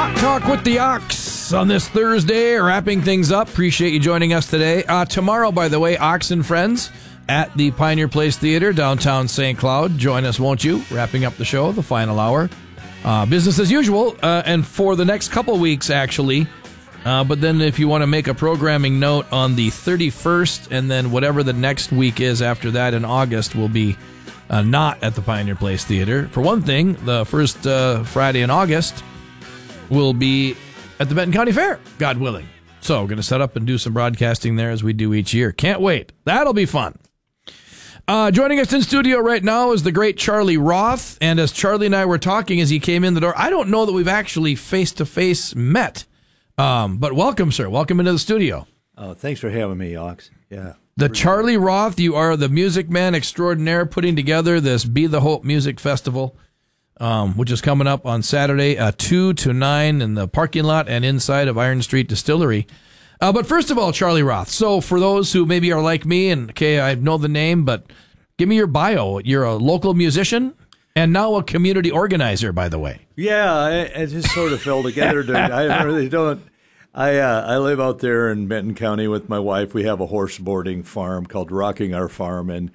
Talk with the Ox on this Thursday, wrapping things up. Appreciate you joining us today. Tomorrow, by the way, Ox and Friends at the Pioneer Place Theater, downtown St. Cloud. Join us, won't you? Wrapping up the show, the final hour. Business as usual, and for the next couple weeks, actually. But then if you want to make a programming note on the 31st, and then whatever the next week is after that in August will be not at the Pioneer Place Theater. For one thing, the first Friday in August will be at the Benton County Fair, God willing. So we're going to set up and do some broadcasting there as we do each year. Can't wait. That'll be fun. Joining us in studio right now is the great Charlie Roth. And as Charlie and I were talking as he came in the door, I don't know that we've actually face-to-face met. But welcome, sir. Welcome into the studio. Oh, thanks for having me, Ox. Yeah. The Charlie Roth, you are the music man extraordinaire putting together this Be the Hope Music Festival, which is coming up on Saturday, 2 to 9 in the parking lot and inside of Iron Street Distillery. But first of all, Charlie Roth, so for those who maybe are like me, and okay, I know the name, but give me your bio. You're a local musician and now a community organizer, by the way. Yeah, it just sort of fell together. I really don't. I live out there in Benton County with my wife. We have a horse boarding farm called Rocking Our Farm, and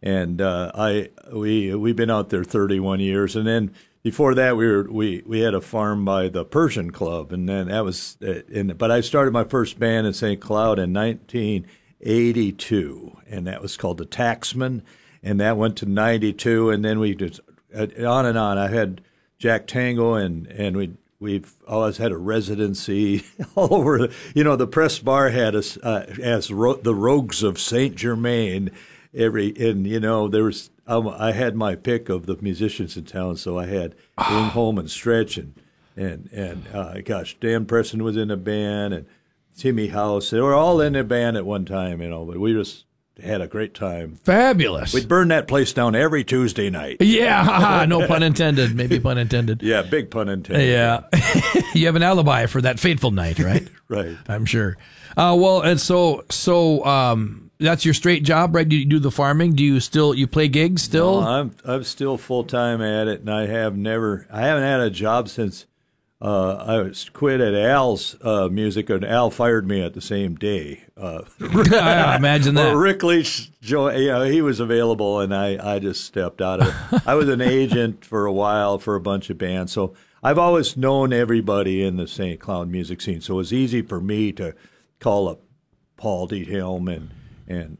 we've been out there 31 years, and then before that we had a farm by the Persian Club, and then that was but I started my first band in St. Cloud in 1982, and that was called the Taxman, and that went to 92, and then we just on and on. I had Jack Tango, and we've always had a residency all over. The press bar had us as the Rogues of Saint Germain. There was I had my pick of the musicians in town, so I had Wing Home and Stretch and gosh, Dan Preston was in the band and Timmy House. They were all in the band at one time, but we just had a great time. Fabulous. We'd burn that place down every Tuesday night. Yeah, no pun intended. Maybe pun intended. Yeah, big pun intended. Yeah. You have an alibi for that fateful night, right? Right. I'm sure. Well, and so that's your straight job, right? Do you do the farming? Do you play gigs still? No, I'm still full time at it, and I haven't had a job since I was quit at Al's music, and Al fired me at the same day. I imagine that. Well, Rick Leach, he was available, and I just stepped out of it. I was an agent for a while for a bunch of bands, so I've always known everybody in the St. Cloud music scene, so it was easy for me to call up Paul Diethelm and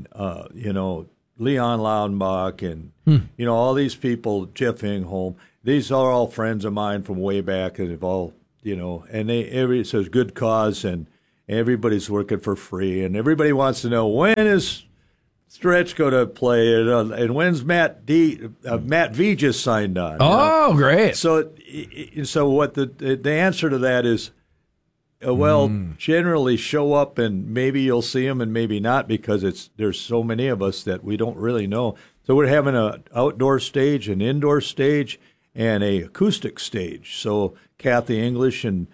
Leon Laudenbach and all these people, Jeff Ingholm. These are all friends of mine from way back, and they've all and so it's good cause, and everybody's working for free, and everybody wants to know when is Stretch going to play, and when's Matt V just signed on. Oh, great! So what the answer to that is. Generally show up and maybe you'll see them and maybe not because there's so many of us that we don't really know. So we're having an outdoor stage, an indoor stage, and a acoustic stage. So Kathy English and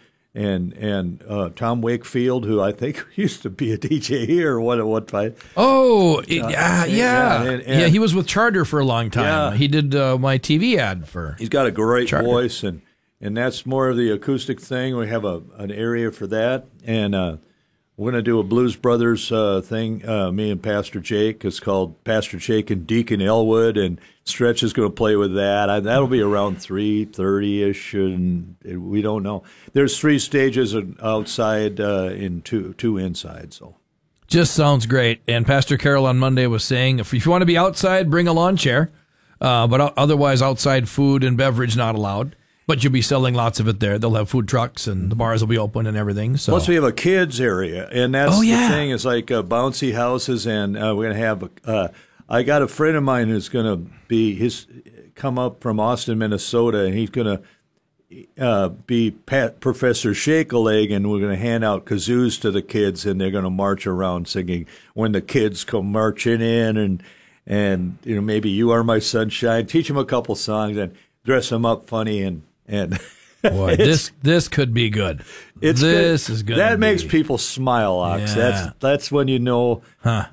Tom Wakefield, who I think used to be a DJ here at one time. Oh, yeah. He was with Charter for a long time. Yeah. He did my TV ad for. He's got a great Charter. voice and that's more of the acoustic thing. We have an area for that, and we're going to do a Blues Brothers thing. Me and Pastor Jake. It's called Pastor Jake and Deacon Elwood, and Stretch is going to play with that. That'll be around 3:30ish, and we don't know. There's 3 stages outside and two inside. So just sounds great. And Pastor Carol on Monday was saying, if you want to be outside, bring a lawn chair, but otherwise outside food and beverage not allowed. But you'll be selling lots of it there. They'll have food trucks, and the bars will be open and everything. So. Plus, we have a kids area, and that's the thing. It's like bouncy houses, and we're going to have. I got a friend of mine who's going to come up from Austin, Minnesota, and he's going to be Professor Shake-a-Leg, and we're going to hand out kazoos to the kids, and they're going to march around singing "When the Kids Come Marching In," and maybe "You Are My Sunshine." Teach them a couple songs and dress them up funny and. Boy, this could be good. This is good. That makes people smile, Ox. Yeah. That's when you know.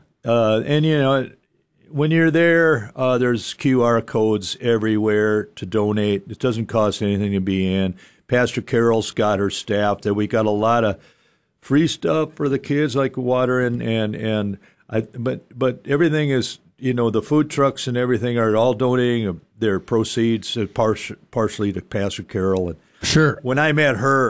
And when you're there, there's QR codes everywhere to donate. It doesn't cost anything to be in. Pastor Carol's got her staff. That we got a lot of free stuff for the kids, like water but everything is, the food trucks and everything are all donating their proceeds partially to Pastor Carol. And sure. When I met her,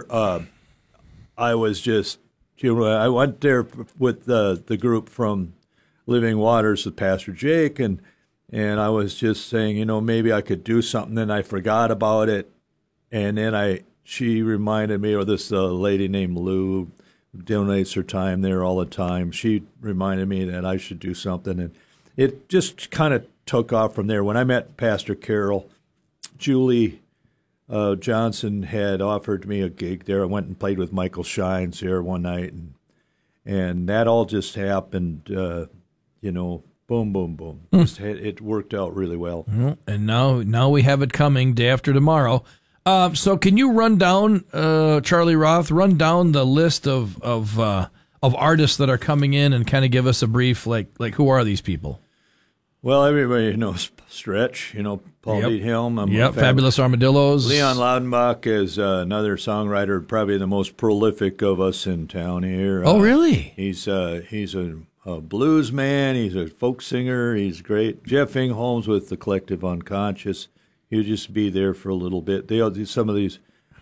I was just, I went there with the group from Living Waters with Pastor Jake, and I was just saying, maybe I could do something, and I forgot about it. And then she reminded me of this lady named Lou, who donates her time there all the time. She reminded me that I should do something, and it just kind of took off from there. When I met Pastor Carol, Julie Johnson had offered me a gig there. I went and played with Michael Shines there one night, and that all just happened, boom, boom, boom. It worked out really well. And now we have it coming day after tomorrow. So can you run down, Charlie Roth, run down the list of artists that are coming in and kind of give us a brief, like who are these people? Well, everybody knows Stretch, Paul Diethelm. Fabulous Armadillos. Leon Laudenbach is another songwriter, probably the most prolific of us in town here. Oh, really? He's a blues man. He's a folk singer. He's great. Jeff Ingholm's with the Collective Unconscious. He'll just be there for a little bit. They'll do some of these.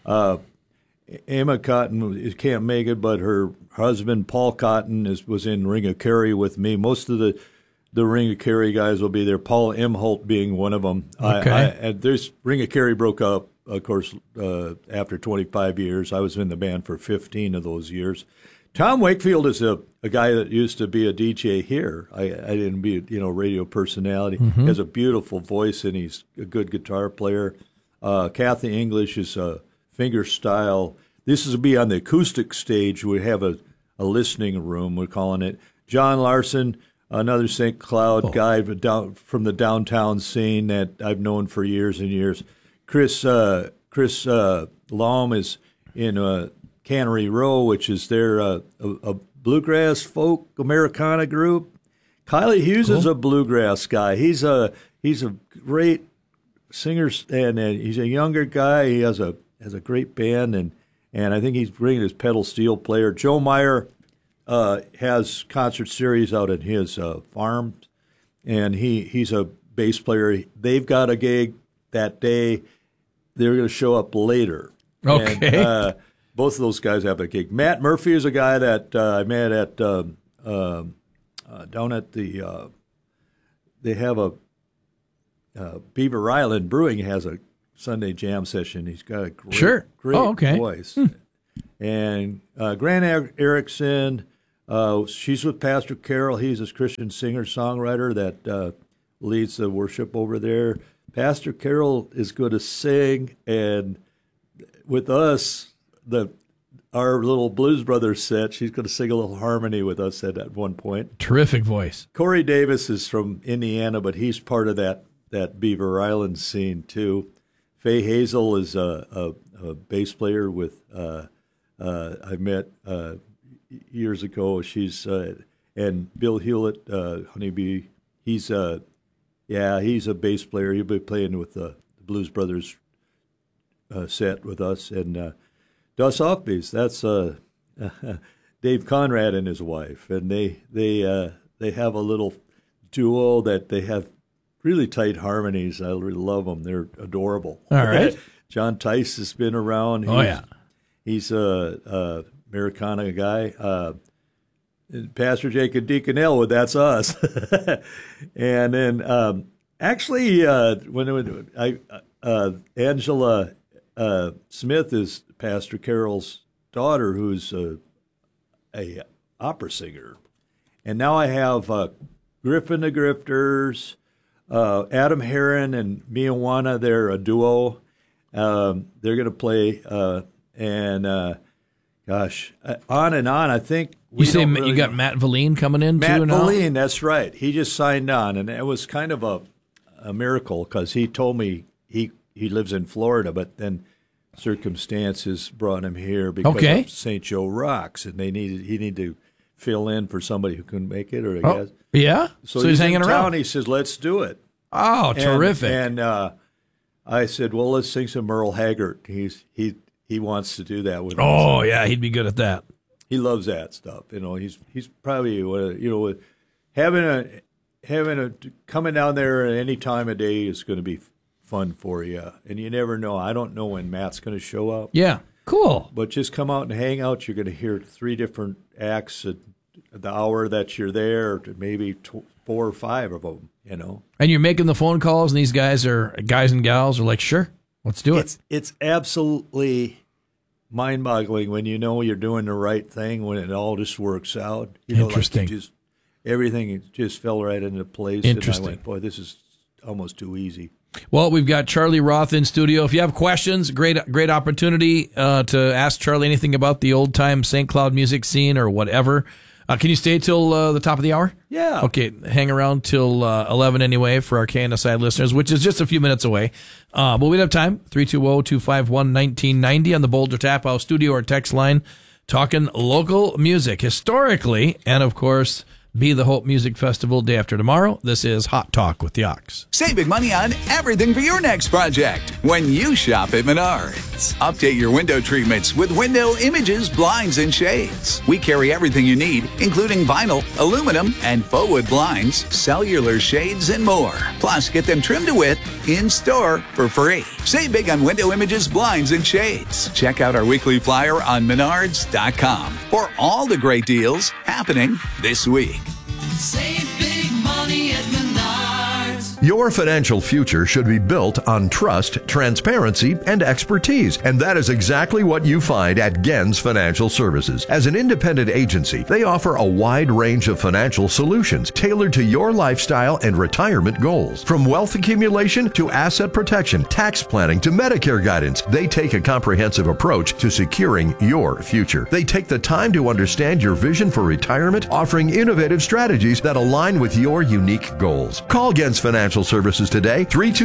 Emma Cotton can't make it, but her husband, Paul Cotton, was in Ring of Kerry with me. Most of the Ring of Kerry guys will be there, Paul Imholt being one of them. Okay. Ring of Kerry broke up, of course, after 25 years. I was in the band for 15 of those years. Tom Wakefield is a guy that used to be a DJ here. I didn't be a radio personality. He has a beautiful voice, and he's a good guitar player. Kathy English is a fingerstyle. This will be on the acoustic stage. We have a listening room, we're calling it. John Larson, another St. Cloud guy from the downtown scene that I've known for years and years. Chris Laum is in Cannery Row, which is their a bluegrass folk Americana group. Kylie Hughes is a bluegrass guy. He's a great singer, and he's a younger guy. He has a great band, and I think he's bringing his pedal steel player. Joe Meyer has concert series out at his farm, and he's a bass player. They've got a gig that day. They're going to show up later. Okay. And, both of those guys have a gig. Matt Murphy is a guy that I met at down at the. They have a Beaver Island Brewing has a Sunday jam session. He's got a great voice. And Grant Erickson, she's with Pastor Carol. He's a Christian singer-songwriter that leads the worship over there. Pastor Carol is going to sing, and with us, our little Blues Brothers set, she's going to sing a little harmony with us at one point. Terrific voice. Corey Davis is from Indiana, but he's part of that Beaver Island scene too. Faye Hazel is a bass player with I met years ago. She's and Bill Hewlett, Honeybee. He's a bass player. He'll be playing with the Blues Brothers set with us, and Das Offbeats. That's Dave Conrad and his wife, and they have a little duo that they have really tight harmonies. I really love them. They're adorable. All right. John Tice has been around. He's a Americana guy. Pastor Jacob Deaconell, that's us. And then Angela Smith is Pastor Carol's daughter, who's a opera singer. And now I have Griffin the Grifters, Adam Heron and Mia Wana. They're a duo. They're going to play, on and on. I think you got Matt Valine coming in too now? Matt Valine, that's right. He just signed on, and it was kind of a miracle because he told me he lives in Florida, but then circumstances brought him here because of St. Joe Rocks, and he needed to fill in for somebody who couldn't make it, or I guess. Yeah? So he's hanging around. He says, let's do it. Oh, terrific. And I said, well, let's sing some Merle Haggard. He he wants to do that with. Oh yeah, he'd be good at that. He loves that stuff. He's probably having a coming down there at any time of day is going to be fun for you, and you never know. I don't know when Matt's going to show up. Yeah, cool. But just come out and hang out. You're going to hear 3 different acts at the hour that you're there, to maybe 4 or 5 of them. And you're making the phone calls, and these guys and gals are like, sure, let's do it. It's absolutely mind-boggling when you know you're doing the right thing, when it all just works out. Interesting. Like everything just fell right into place. Interesting. And I went, boy, this is almost too easy. Well, we've got Charlie Roth in studio. If you have questions, great opportunity to ask Charlie anything about the old-time St. Cloud music scene or whatever. Can you stay till the top of the hour? Yeah. Okay, hang around till 11 anyway for our KNSI listeners, which is just a few minutes away. But we'd have time. 320-251-1990 on the Boulder Tap House studio or text line, talking local music historically, and of course, Be the Hope Music Festival day after tomorrow. This is Hot Talk with the Ox. Save big money on everything for your next project when you shop at Menards. Update your window treatments with Window Images, Blinds, and Shades. We carry everything you need, including vinyl, aluminum, and faux wood blinds, cellular shades, and more. Plus, get them trimmed to width in-store for free. Save big on Window Images, Blinds, and Shades. Check out our weekly flyer on Menards.com for all the great deals happening this week. Save big money at Menards. Your financial future should be built on trust, transparency, and expertise. And that is exactly what you find at Gens Financial Services. As an independent agency, they offer a wide range of financial solutions tailored to your lifestyle and retirement goals. From wealth accumulation to asset protection, tax planning to Medicare guidance, they take a comprehensive approach to securing your future. They take the time to understand your vision for retirement, offering innovative strategies that align with your unique goals. Call Gens Financial Services today,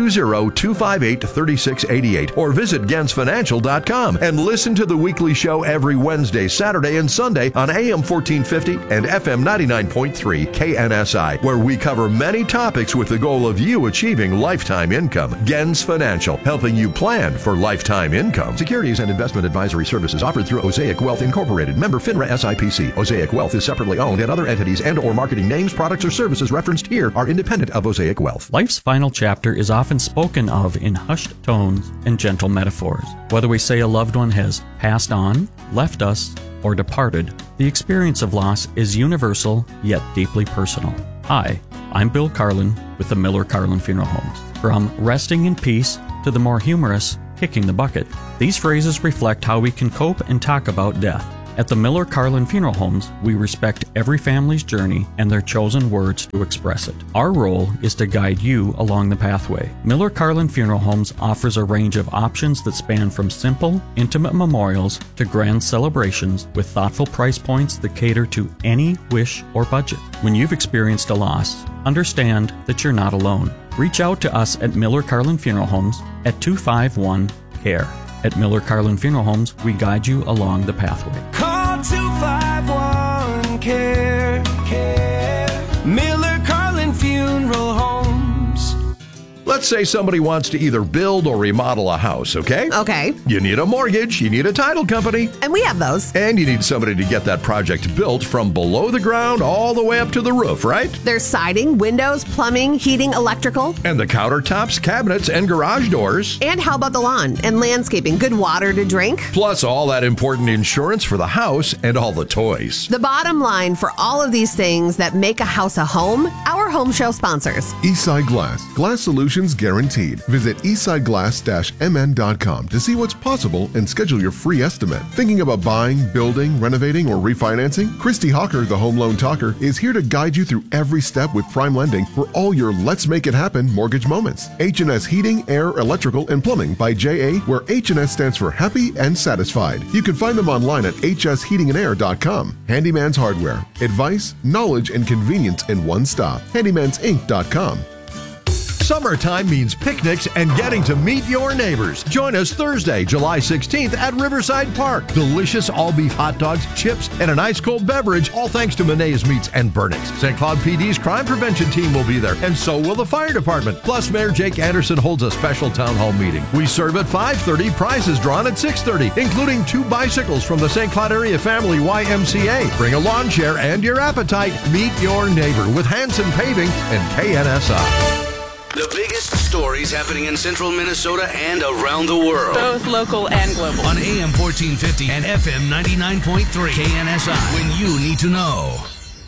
320-258-3688, or visit GensFinancial.com and listen to the weekly show every Wednesday, Saturday, and Sunday on AM 1450 and FM 99.3 KNSI, where we cover many topics with the goal of you achieving lifetime income. Gens Financial, helping you plan for lifetime income. Securities and investment advisory services offered through Osaic Wealth Incorporated, member FINRA SIPC. Osaic Wealth is separately owned, and other entities and or marketing names, products, or services referenced here are independent of Osaic Wealth. Life's final chapter is often spoken of in hushed tones and gentle metaphors. Whether we say a loved one has passed on, left us, or departed, the experience of loss is universal yet deeply personal. Hi, I'm Bill Carlin with the Miller Carlin Funeral Homes. From resting in peace to the more humorous kicking the bucket, these phrases reflect how we can cope and talk about death. At the Miller Carlin Funeral Homes, we respect every family's journey and their chosen words to express it. Our role is to guide you along the pathway. Miller Carlin Funeral Homes offers a range of options that span from simple, intimate memorials to grand celebrations with thoughtful price points that cater to any wish or budget. When you've experienced a loss, understand that you're not alone. Reach out to us at Miller Carlin Funeral Homes at 251-CARE. At Miller Carlin Funeral Homes, we guide you along the pathway. Call 251-CARE. Miller Carlin Funeral Homes. Let's say somebody wants to either build or remodel a house, okay? Okay. You need a mortgage, you need a title company, And we have those. and you need somebody to get that project built from below the ground all the way up to the roof, right? There's siding, windows, plumbing, heating, electrical. And the countertops, cabinets, and garage doors. And how about the lawn and landscaping? Good water to drink. Plus all that important insurance for the house and all the toys. The bottom line for all of these things that make a house a home, our home show sponsors. Eastside Glass. Glass solutions guaranteed. Visit eastsideglass-mn.com to see what's possible and schedule your free estimate. Thinking about buying, building, renovating, or refinancing? Christy Hawker, the Home Loan Talker, is here to guide you through every step with prime lending for all your Let's Make It Happen mortgage moments. H&S Heating, Air, Electrical, and Plumbing by J.A., where H&S stands for Happy and Satisfied. You can find them online at hsheatingandair.com. Handyman's Hardware. Advice, knowledge, and convenience in one stop. Handymansinc.com. Summertime means picnics and getting to meet your neighbors. Join us Thursday, July 16th at Riverside Park. Delicious all-beef hot dogs, chips, and an ice-cold beverage, all thanks to Monea's Meats and Burnix. St. Cloud PD's crime prevention team will be there, and so will the fire department. Plus, Mayor Jake Anderson holds a special town hall meeting. We serve at 5:30, prizes drawn at 6:30, including 2 bicycles from the St. Cloud Area Family YMCA. Bring a lawn chair and your appetite. Meet your neighbor with Hanson Paving and KNSI. The biggest stories happening in central Minnesota and around the world. Both local and global. On AM 1450 and FM 99.3 KNSI. When you need to know.